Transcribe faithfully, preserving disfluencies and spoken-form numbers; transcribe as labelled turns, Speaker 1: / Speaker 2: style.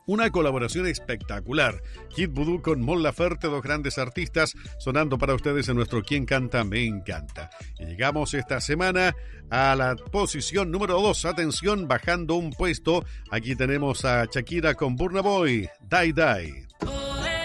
Speaker 1: Una colaboración espectacular. Kid Voodoo con Mon Laferte, dos grandes artistas, sonando para ustedes en nuestro Quien Canta Me Encanta. Y llegamos esta semana a la posición número dos. Atención, bajando un puesto. Aquí tenemos a Shakira con Burna Boy, Die Die.